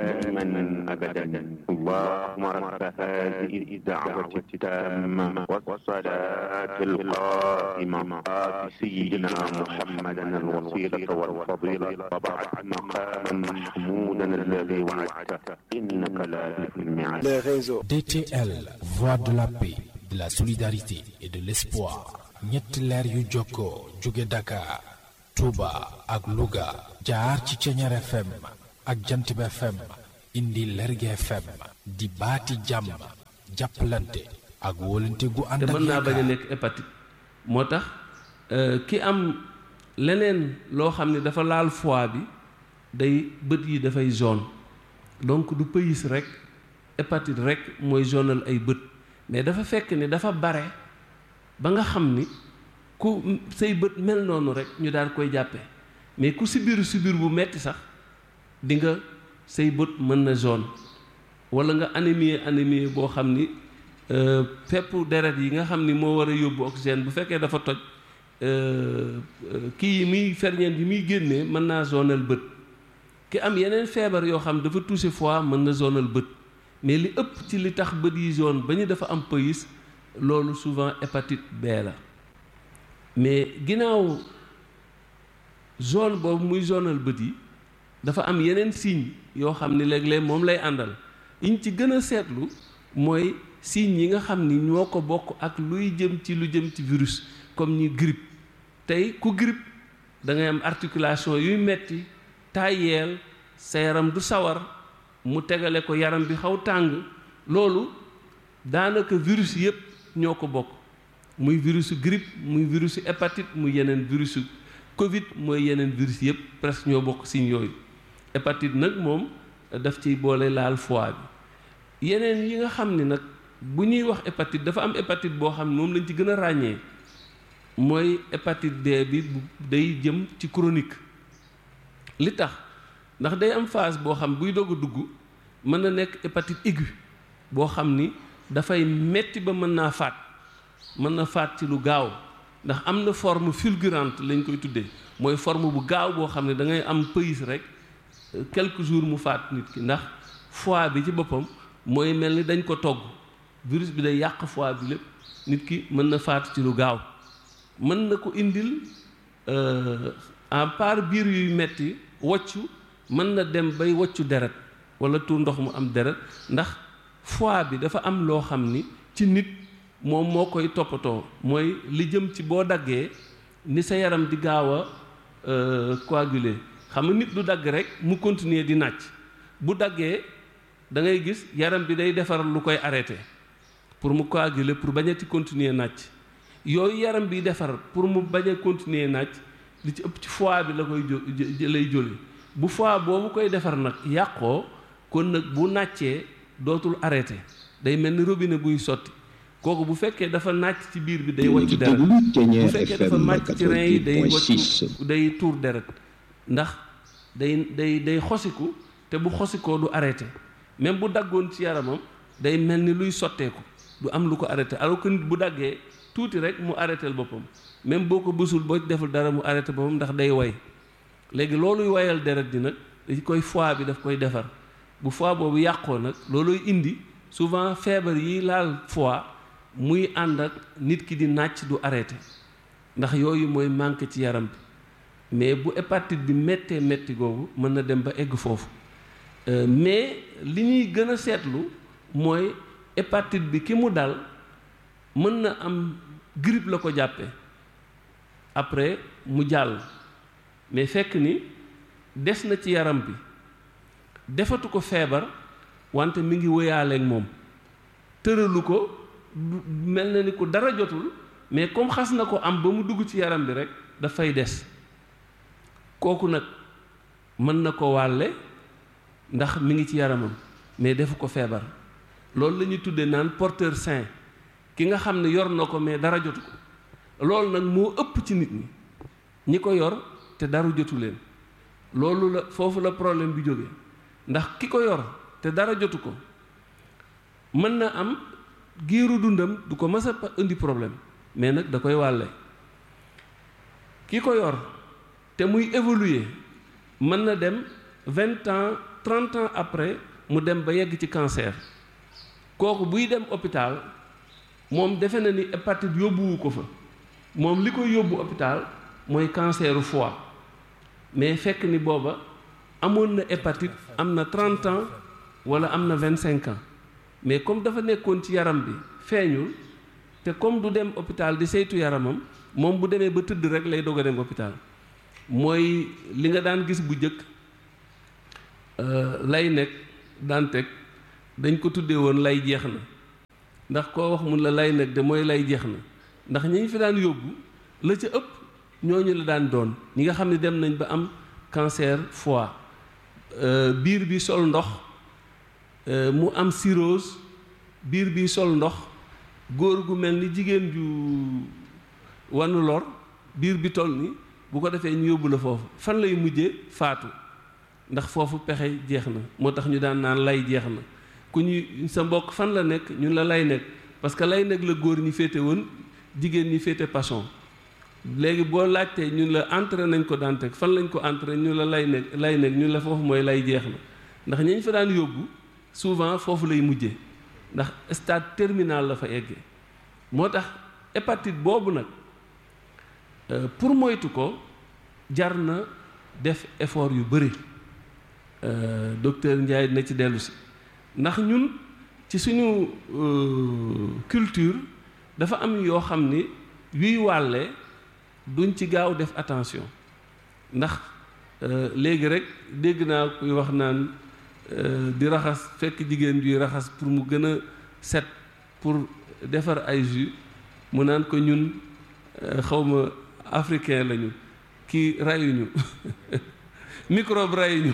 دائما أبدا اللهم رب هذه الدعوة التامة والصلاة القائمة آت سيدنا محمدا الوسيلة والفضيلة وبعث مقاما محمودا الذي وعدته إنك لا تخلف الميعاد. DTL, voix de la paix, de la solidarité et de l'espoir. ñetti leer yu jokkoo jóge Dakar, Touba ak Louga jaar ci Ceñeer FM ak Jantib FM indi Lergui FM di baati jàmm jàppalante ak wóolante gu ànd ak te mën naa bañ a nekk hépatite moo tax ki am leneen loo xam ne dafa laal foie bi day bët yi dafay jaune donc du pays rek hépatite rek mooy jaunal ay bët mais dafa fekk ni dafa bare ba nga xam ni ku say bët mel noonu rek ñu daal koy jàppee mais ku sibir bu metti sax di nga say bët mën na jaune wala nga anémie boo xam ni fépp deret yi nga xam ni moo war a yóbbu oxygène bu fekkee dafa toj kii yi muy ferñeent yi muy génnee mën naa jaunal bët ki am yeneen feebar yoo xam dafa touché foie mën na jaunal bët mais li ëpp ci li tax bët yi jaune ba ñu dafa am pays loolu souvent hépatite B la mais ginnaaw jaune boobu muy jaunal bët yi dafa am yeneen signe yoo xam ni léeg-léeg moom lay àndal yiñ ci gën a seetlu mooy signes yi nga xam ni ñoo ko bokk ak luy jëm ci lu jëm ci virus comme ñi grippe tey ku grippe da ngay am articulation yuy metti tàyyeel sa yaram du sawar mu tegale ko yaram bi xaw tàng loolu daanaka virus yépp ñoo ko bokk muy virusu grippe muy virusu hépatite muy yeneen virusu Covid mooy yeneen virus yépp presque ñoo bokk signes yooyu hépatite nag moom daf ciy boole laal foie bi yeneen yi nga xam ni nag bu ñuy wax hépatite dafa am hépatite boo xam ne moom lañ ci gën a ràññee mooy hépatite D bi day jëm ci chronique li tax ndax day am phase boo xam buy doog a dugg mën na nekk hépatite aiguë boo xam ni dafay metti ba mën naa faat mën na faat ci lu gaaw ndax am na forme fulgurante lañ koy tuddee mooy forme bu gaaw boo xam ne da ngay am pays rek quelques jours mu faat nit ki ndax foie bi ci boppam mooy mel ni dañ ko togg virus bi day yàq foie bi lépp nit ki mën na faat ci lu gaaw mën na ko indil à part biir yuy metti woccu mën na dem bay woccu deret wala tuur ndox mu am deret ndax foie bi dafa am loo xam ni ci nit moom moo koy toppatoo mooy li jëm ci boo daggee ni sa yaram di gaaw a coaguler xam nga nit du dagg rek mu continuer di nàcc bu daggee da ngay gis yaram bi day defar lu koy arrêter pour mu coaguler pour bañati continuer nàcc yooyu yaram bi defar pour mu bañ a continuer nàcc li ci ëpp ci foie bi la koy lay jóle bu foie boobu koy defar nag yàqoo kon nag bu nàccee dootul arrêter day mel ni robinet buy sotti kooku bu fekkee dafa nàcc ci biir bi day waccu deret bu fekkee dafa màcc ci rein yi day waccu day tuur deret ndax day xosiku te bu xosikoo du arrêté même bu daggoon ci yaramam day mel ni luy sotteeku du am lu ko arrêté alors que nit bu daggee tuuti rek mu arrêtél boppam même boo ko bësul boo deful dara mu arrêté boppam ndax day way léegi looluy wayal deret di nag dañ koy foie bi daf koy defar bu foie boobu yàqoo nag looluy indi souvent feebar yi laal foie muy ànd ak nit ki di nàcc du arrêté ndax yooyu mooy manque ci yaram bi mais bu hépatite bi méttee métti googu mën na dem ba egg foofu mais li ñuy gën a seetlu mooy hépatite bi ki mu dal mën na am grippe la ko jàppe après mu jàll mais fekk ni des na ci yaram bi defatu ko feebar wante mi ngi wëyaaleeg moom tëralu ko mel na ni ko dara jotul mais comme xas na ko am ba mu dugg ci yaram bi rek dafay des kooku nag mën na ko wàlle ndax mi ngi ci yaramam mais defu ko feebar loolu la ñuy tuddee naan porteur sain ki nga xam ne yor na ko mais dara jotu ko loolu nag moo ëpp ci nit ñi ko yor te dara jotu leen loolu la foofu la problème bi jógee ndax ki ko yor te dara jotu ko mën na am giiru dundam du ko mës a indi problème mais nag da koy wàlle ki ko yor te muy évoluer mën na dem 20 ans 30 ans après mu dem ba yegg ci cancer kooku buy dem hôpital moom defe na ni hépatite yóbbuwu ko fa moom li koy yóbbu hôpital mooy canceru foie mais fekk ni booba amoon na hépatite am na 30 ans wala am na 25 ans mais comme dafa nekkoon ci yaram bi feeñul te comme du dem hôpital di saytu yaramam moom bu demee ba tëdd rek lay doog a dem hôpital mooy li nga daan gis bu njëkk lay nekk daan teg dañ ko tuddee woon lay jeex na ndax koo wax mun la lay nekk de mooy lay jeex na ndax ñi fi daan yóbbu la ca ëpp ñooñu la daan doon ñi nga xam ne dem nañ ba am cancer foie biir bi sol ndox mu am cirrhose biir bi sol ndox góor gu mel ni jigéen ju wanu lor biir bi toll ni bu ko defee ñu yóbbu la foofu fan lay mujjee faatu ndax foofu pexe jeex na moo tax ñu daan naan lay jeex na ku ñu sa mbokk fan la nekk ñun la lay nekk parce que lay nekk la góor ñi féete woon jigéen ñi féete passion léegi boo laajtee ñun la entré nañ ko daan teg fan lañ ko entré ñun la lay nekk ñun la foofu mooy lay jeex na ndax ñañ fa daan yóbbu souvent foofu lay mujjee ndax stade terminal la fa eggee moo tax hépatite boobu nag pour moytu ko jar na def effort yu bëri docteur Ndiaye dina ci dellu si ndax ñun ci suñu culture dafa am yoo xam ni yuy wàlle duñ ci gaaw def attention ndax léegi rek dégg naa kuy wax naan di raxas fekk jigéen juy raxas pour mu gën a set pour defar ay jus mu naan ko ñun xawma africain lañu kii rayuñu microbe rayuñu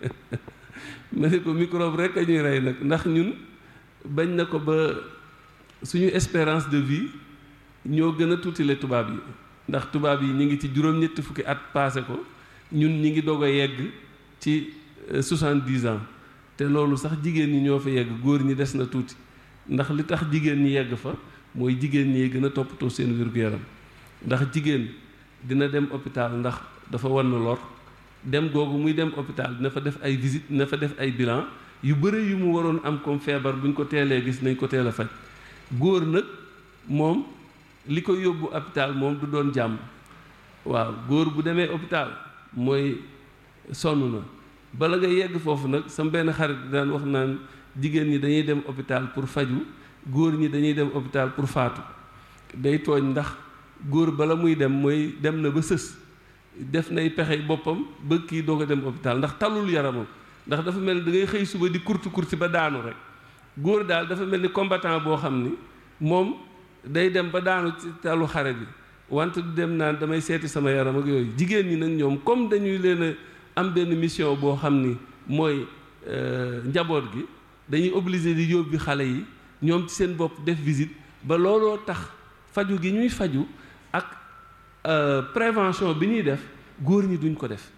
ma ne ko microbe rek a ñuy rey nag ndax ñun bañ na ko ba suñu espérance de vie ñoo gën a tuutile tubaab yi ndax tubaab yi ñu ngi ci juróom-ñetti fukki at passé ko ñun ñi ngi doog a yegg ci 70 ans te loolu sax jigéen ñi ñoo fa yegg góor ñi des na tuuti ndax li tax jigéen ñi yegg fa mooy jigéen ñi gën a toppatoo seen wér-gu-yaram ndax jigéen dina dem hôpital ndax dafa wan na lor dem googu muy dem hôpital dina fa def ay visite dina fa def ay bilan yu bëri yu mu waroon am comme feebar bu ñu ko teelee gis nañ ko teel a faj góor nag moom li ko yóbbu hôpital moom du doon jàmm waaw góor bu demee hôpital mooy sonn na bala nga yegg foofu nag sama benn xarit daan wax naan jigéen ñi dañuy dem hôpital pour faju góor ñi dañuy dem hôpital pour faatu day tooñ ndax góor bala muy dem mooy dem na ba sës def nay pexe boppam ba kii doog a dem hôpital ndax talul yaramam ndax dafa mel ni da ngay xëy suba di kurti ba daanu rek góor daal dafa mel ni combattant boo xam ni moom day dem ba daanu ci talu xare bi wante du dem naan damay seeti sama yaram ak yooyu jigéen ñi nag ñoom comme dañuy leen a am benn mission boo xam ni mooy njaboot gi dañuy obligé di yóbbi xale yi ñoom ci seen bopp def visite ba looloo tax faju gi ñuy faju ak prévention bi ñuy def góor ñi duñ ko def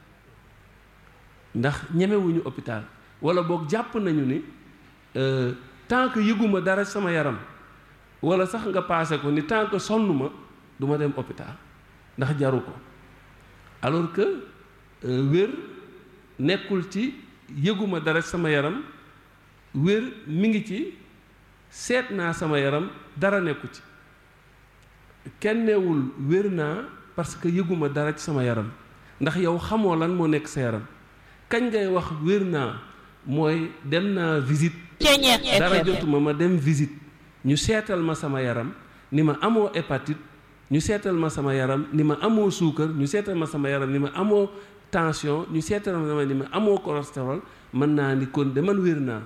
ndax ñemewuñu hôpital wala boog jàpp nañu ni tant que yëguma dara sama yaram wala sax nga paase ko ni tant que sonnuma du ma dem hôpital ndax jaru ko alors que wér nekkul ci yëguma dara sama yaram wér mi ngi ci seet naa sama yaram dara nekku ci kenn neewul wér naa parce que yëguma dara ci sama yaram ndax yow xamoo lan moo nekk sa yaram kañ ngay wax wér naa mooy dem naa visite dara jotuma ma dem visite ñu seetal ma sama yaram ni ma amoo hépatite ñu seetal ma sama yaram ni ma amoo suukar ñu seetal ma sama yaram ni ma amoo tension ñu seetal ma sama ni ma amoo cholestérol mën naa ni kon de man wér naa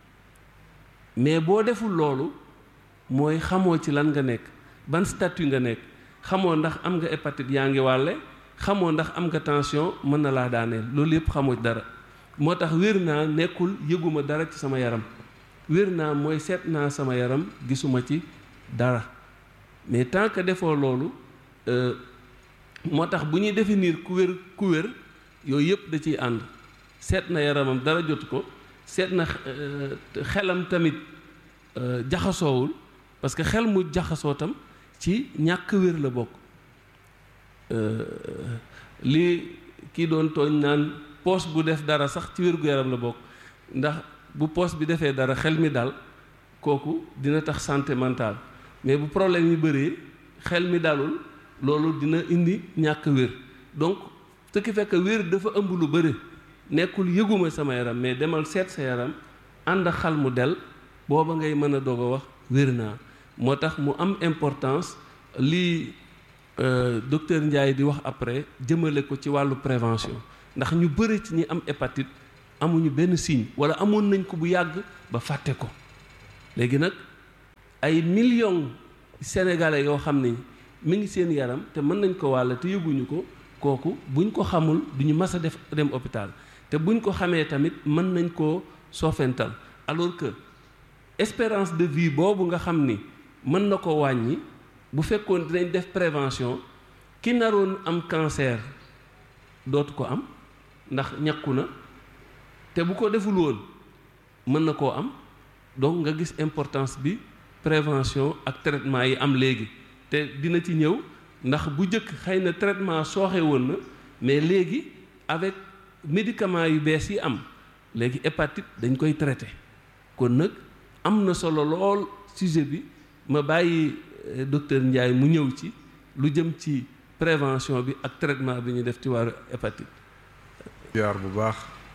mais boo deful loolu mooy xamoo ci lan nga nekk ban statut nga nekk xamoo ndax am nga hépatite yaa ngi wàlle xamoo ndax am nga tension mën na laa daaneel loolu yëpp xamoo dara moo tax wér naa nekkul yëguma dara ci sama yaram wér naa mooy seet naa sama yaram gisuma ci dara mais tant que defoo loolu moo tax bu ñuy définir ku wér yooyu yëpp da ciy ànd seet na yaramam dara jotu ko seet na xelam tamit jaxasoowul parce que xel mu jaxasoo tam ci ñàkk wér la bokk li kii doon tooñ naan poche bu def dara sax ci wér-gu-yaram la bokk ndax bu poche bi defee dara xel mi dal kooku dina tax santé mentale mais bu problème yi bëree xel mi dalul loolu dina indi ñàkk wér donc ce qui fait que wér dafa ëmb lu bëri nekkul yëguma sama yaram mais demal seet sa yaram ànd ak xal mu del booba ngay mën a doog a wax wér naa moo tax mu am importance lii docteur Ndiaye di wax après jëmale ko ci wàllu prévention ndax ñu bëri ci ñi am hépatite amuñu benn signe wala amoon nañ ko bu yàgg ba fàtte ko léegi nag ay millions sénégalais yoo xam ne mi ngi seen yaram te mën nañ ko wàll te yëguñu ko kooku buñ ko xamul duñu mas a dem hôpital te buñ ko xamee tamit mën nañ koo soofental alors que espérance de vie boobu nga xam ni mën na ko wàññi bu fekkoon dinañ def prévention ki naroon am cancer dootu ko am ndax ñàkku na te bu ko deful woon mën na koo am donc nga gis importance bi prévention ak traitement yi am léegi te dina ci ñëw ndax bu njëkk xëy na traitement sooxe woon na mais léegi avec médicaments yu bees yi am léegi hépatite dañ koy traité kon nag am na solo lool sujet bi ma bàyyi docteur Ndiaye mu ñëw ci lu jëm ci prévention bi ak traitement bi ñu def ci wàllu hépatite. ziar bu baax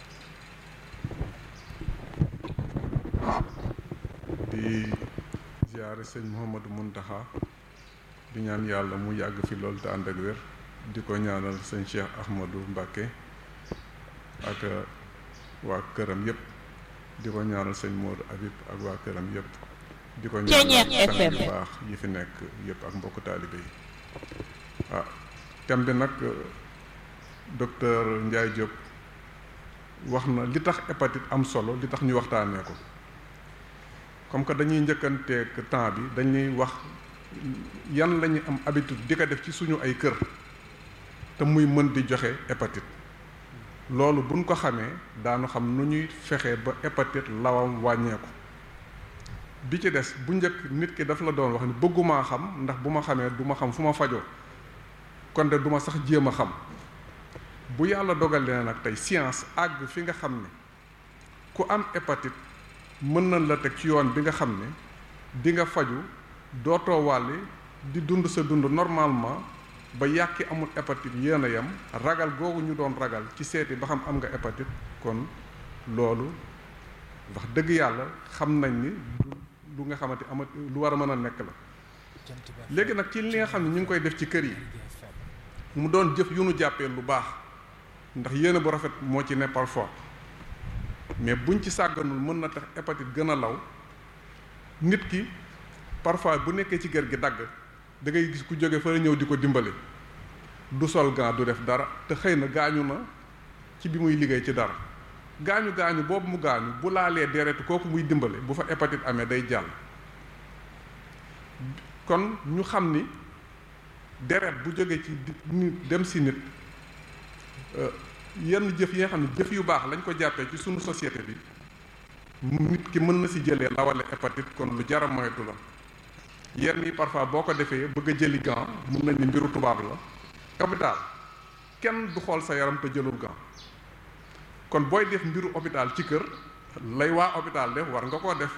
di ziare sëñ Mouhamadou Mountakha di ñaan yàlla mu yàgg fi loolu te ànd ak wér di ko ñaanal sëñ Cheikh Ahmadou Mbacké ak waa këram yëpp di ko ñaanal sëñ Modou Habib ak waa këram yëpp di ko ñaanal sang yu baax yi fi nekk yëpp ak mbokku taalibe yi thème bi nag docteur Ndiaye Diop wax na li tax hépatite am solo li tax ñu waxtaanee ko comme que dañuy njëkkanteeg temps bi dañuy wax yan la ñu am habitude di ko def ci suñu ay kër te muy mën di joxe hépatite loolu buñ ko xamee daanu xam nu ñuy fexe ba hépatite lawam wàññeeku bi ci des bu njëkk nit ki daf la doon wax ni bëggumaa xam ndax bu ma xamee du ma xam fu ma fajoo kon de du ma sax jéem a xam bu yàlla dogalee nag tey science àgg fi nga xam ne ku am hépatite mën nañ la teg ci yoon bi nga xam ne di nga faju dootoo wàlli di dund sa dund normalement ba yàqi amul hépatite yéen a yem ragal googu ñu doon ragal ci seeti ba xam am nga hépatite kon loolu wax dëgg yàlla xam nañ ni lu nga xamante amat lu war a mën a nekk la léegi nag ci li nga xam ne ñu ngi koy def ci kër yi mu doon jëf yu nu jàppee lu baax ndax yéene bu rafet moo ci ne parfois mais buñ ci sàgganul mën na tax hépatite gën a law nit ki parfois bu nekkee ci kër gi dagg da ngay gis ku jóge fa ñëw di ko dimbale du sol gant du def dara te xëy na gaañu na ci bi muy liggéey ci dara gaañu boobu mu gaañu bu laalee deret kooku muy dimbale bu fa hépatite amee day jàll kon ñu xam ni deret bu jógee ci nit dem si nit yenn jëf yi nga xam ne jëf yu baax lañ ko jàppee ci sunu société bi nit ki mën na si jëlee lawale hépatite kon lu jar a moytu la yenn yi parfois boo ko defee bëgg a jëli gant mun nañ ni mbiru tubaab la hôpital kenn du xool sa yaram te jëlul gant kon booy def mbiru hôpital ci kër lay waa hôpital def war nga koo def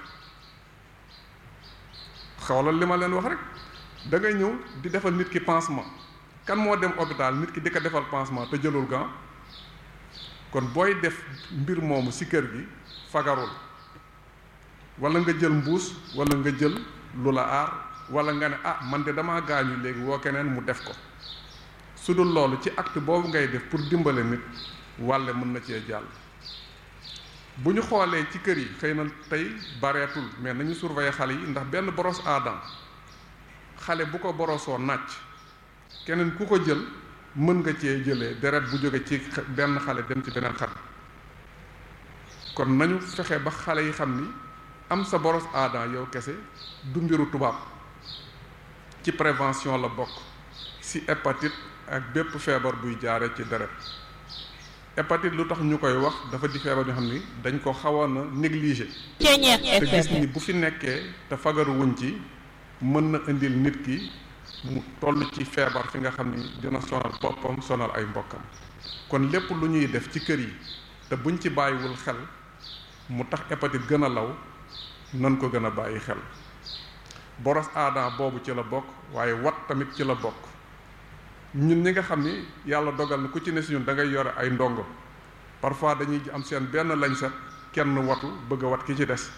xawlal li ma leen wax rek da ngay ñëw di defal nit ki pansement kan moo dem hôpital nit ki di ko defal pansement te jëlul gant kon booy def mbir moomu ci kër gi fagarul wala nga jël mbuus wala nga jël lu la aar wala nga ne man de damaa gaañu léegi woo keneen mu def ko su dul loolu ci acte boobu ngay def pour dimbale nit wàlle mën na cee jàll bu ñu xoolee ci kër yi xëy na tey bareetul mais nañu surveiller xale yi ndax benn brosse à dents xale bu ko borosoo nàcc keneen ku ko jël mën nga cee jëlee deret bu jóge ci benn xale dem ci beneen xale kon nañu fexe ba xale yi xam ni am sa brosse à dents yow kese du mbiru tubaab ci prévention la bokk ci hépatite ak bépp feebar buy jaare ci deret hépatite lu tax ñu koy wax dafa di feebar yoo xam ni dañ ko xawoon a négligé te gis ni bu fi nekkee te fagaru wuñ ci mën na indil nit ki mu toll ci feebar fi nga xam ni dina sonal boppam sonal ay mbokkam. kon lépp lu ñuy def ci kër yi te buñ ci bàyyiwul xel mu tax hépatite gën a law nan ko gën a bàyyi xel. boros aada boobu ci la bokk waaye wat tamit ci la bokk. ñun ñi nga xam ni yàlla dogal na ku ci ne si ñun da ngay yore ay ndongo parfois dañuy am seen benn lañ set kenn watu bëgg a wat ki ci des.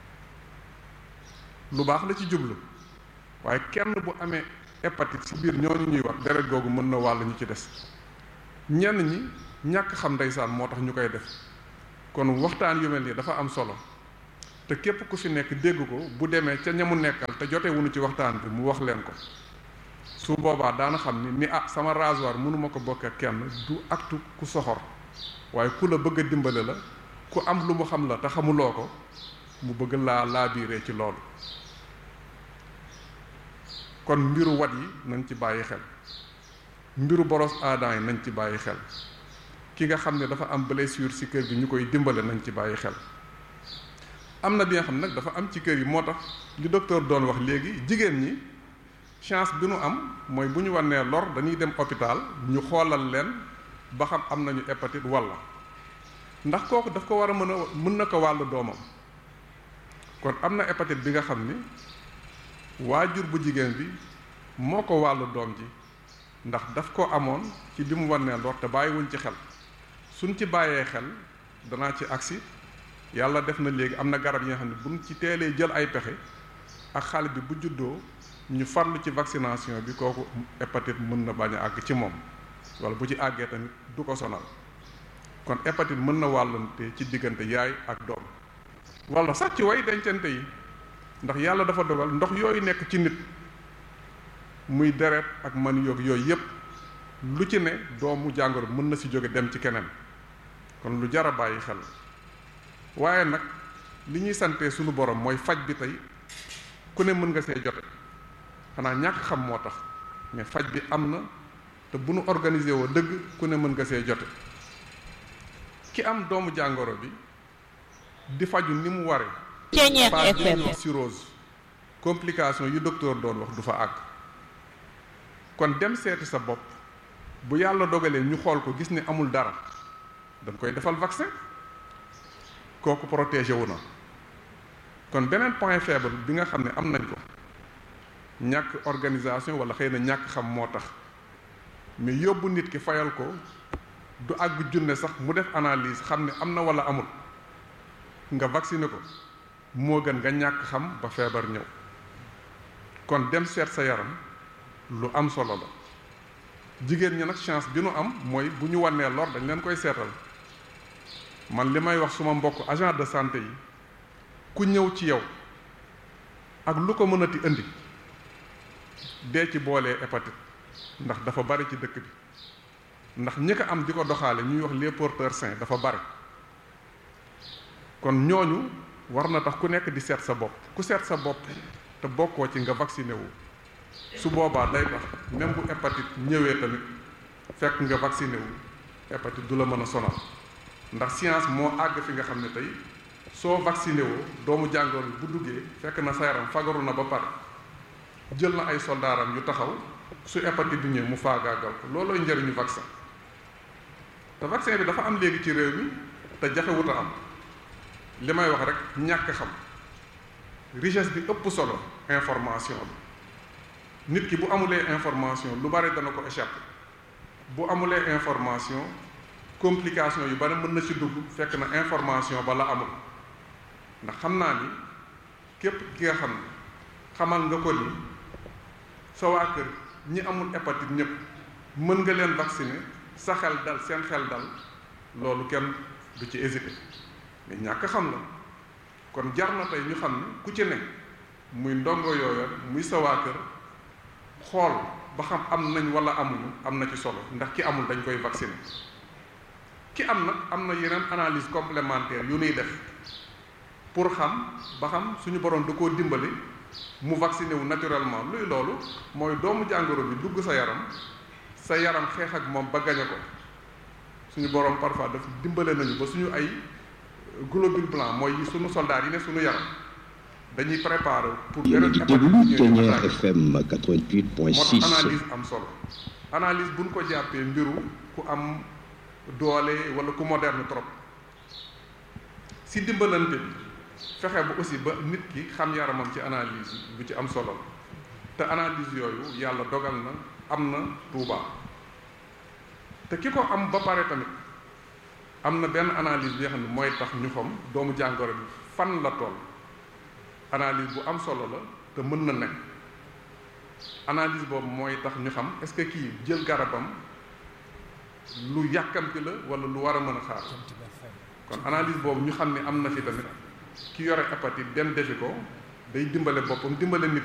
lu baax la ci jublu waaye kenn bu amee hépatite ci biir ñooñu ñuy wax deret googu mën na wàll ñu ci des. ñenn ñi ñàkk xam ndeysaan moo tax ñu koy def kon waxtaan yu mel nii dafa am solo te képp ku fi nekk dégg ko bu demee ca ñamu nekkal te jote wuñu ci waxtaan bi mu wax leen ko su boobaa daana xam ni sama rasoir mënuma ko bokk ak kenn du aktu ku soxor waaye ku la bëgg a dimbale la ku am lu mu xam la te xamuloo ko mu bëgg laa laabiire ci loolu. kon mbiru wat yi nañ ci bàyyi xel mbiru boros aada yi nañ ci bàyyi xel ki nga xam ne dafa am blessure ci kër gi ñu koy dimbale nañ ci bàyyi xel. am na bi nga xam nag dafa am ci kër yi moo tax li docteur doon wax léegi jigéen ñi chance bi nu am mooy bu ñu wannee lor dañuy dem hôpital ñu xoolal leen ba xam am nañu hépatite walla ndax kooku daf ko war a mën na ko wàll doomam. kon am na hépatite bi nga xam ni waajur bu jigéen bi moo ko wàll doom ji ndax daf ko amoon ci bi mu wannee lor te bàyyiwuñ ci xel suñ ci bàyyee xel danaa ci agsi yàlla def na léegi am na garab yi nga xam ne buñ ci teelee jël ay pexe ak xale bi bu juddoo ñu farlu ci vaccination bi kooku hépatite mën na bañ a àgg ci moom wala bu ci àggee tamit du ko sonal. kon hépatite mën na wàllante ci diggante yaay ak doom wala sax ci way dencante yi ndax yàlla dafa dogal ndox yooyu nekk ci nit muy deret ak man yooyu yépp lu ci ne doomu jàngoro mën na ci jóge dem ci keneen kon lu jar a bàyyi xel. waaye nag li ñuy sante sunu borom mooy faj bi tey ku ne mën nga see jote xanaa ñàkk xam moo tax mais faj bi am na te bu nu organisé woo dëgg ku ne mën nga see jote. ki am doomu jàngoro bi di faju ni mu ware pas cirrhose complication yu docteur doon wax du fa àgg. kon dem seeti sa bopp bu yàlla dogalee ñu xool ko gis ni amul dara dañ koy defal vaccin kooku protégé wu na. kon beneen point faible bi nga xam ne am nañ ko ñàkk organisation wala xëy na ñàkk xam moo tax mais yóbbu nit ki fayal ko du àgg junne sax mu def analyse xam ne am na wala amul nga vacciné ko moo gën nga ñàkk xam ba feebar ñëw. kon dem seet sa yaram lu am solo la. jigéen ñi nag chance bi nu am mooy bu ñu wannee lor dañ leen koy seetal. man li may wax suma mbokk agent de santé yi ku ñëw ci yow ak lu ko mënati indi dee ci boolee hépatite ndax dafa bari ci dëkk bi ndax ñi ko am di ko doxaale ñuy wax les porteurs sains dafa bari. kon ñooñu war na tax ku nekk di seet sa bopp ku seet sa bopp te bokkoo ci nga vacciné wu su boobaa day tax même bu hépatite ñëwee tamit fekk nga vacciné wu hépatite du la mën a sonal. ndax science moo àgg fi nga xam ne tey soo vacciné woo doomu jàngoro bu duggee fekk na sa yaram fagaru na ba pare jël na ay soldaaram yu taxaw su hépatite bi ñëw mu faagaagal ko loolooy njëriñu vaccin. te vaccin bi dafa am léegi ci réew mi te jafewut a am li may wax rek ñàkk xam richesse bi ëpp solo information bi nit ki bu amulee information lu bari dana ko échappé bu amulee information complication yu bari mën na ci dugg fekk na information ba la amul. ndax xam naa ni képp ki nga xam ne xamal nga ko ni sa waa kër ñi amul hépatite ñëpp mën nga leen vacciner sa xel dal seen xel dal loolu kenn du ci hésiter mais ñàkk xam la. kon jar na tey ñu xam ne ku ci ne muy ndongo yooyu muy sa waa kër xool ba xam am nañ wala amuñu am na ci solo ndax ki amul dañ koy vacciner. ki am nag am na yeneen analyse complémentaire yu nuy def pour xam ba xam suñu borom da koo dimbali mu vacciné wu naturellement. luy loolu mooy doomu jàngoro bi dugg sa yaram xeex ak moom ba gañe ko suñu borom parfois daf dimbale nañu ba suñu ay globule blanc mooy suñu soldat yi ne suñu yaram dañuy préparer pour yéen a ngi déglu Thiéniere FM 88.6. moo tax analyse am solo analyse buñ ko jàppee mbiru ku am doole wala ku moderne trop si dimbalante bi fexe ba aussi ba nit ki xam yaramam ci analyse bu ci am solo te analyse yooyu yàlla dogal na am na Touba te ki ko am ba pare tamit am na benn analyse bi nga xam ne mooy tax ñu xam doomu jàngoro bi fan la toll analyse bu am solo la te mën na nekk analyse boobu mooy tax ñu xam est-ce que kii jël garabam lu yàkkamti la wala lu war a mën a xaar kon analyse boobu ñu xam ne am na fi tamit ki yore hépatite dem defi ko day dimbale boppam dimbale nit